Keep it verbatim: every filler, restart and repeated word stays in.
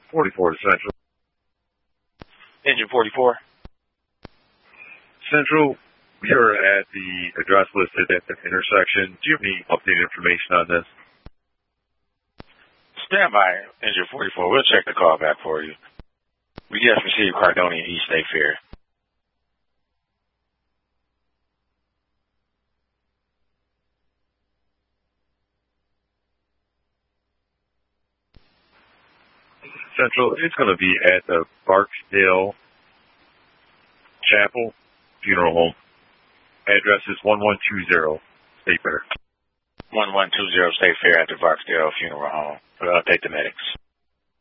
forty-four to Central. Engine forty-four. Central, you're at the address listed at the intersection. Do you have any updated information on this? Stand by, Engine forty-four. We'll check the call back for you. We just received Cardonia East State Fair. Central, it's going to be at the Barksdale Chapel Funeral Home. Address is one one two zero State Fair. one one two zero State Fair at the Barksdale Funeral Home. We'll update the medics.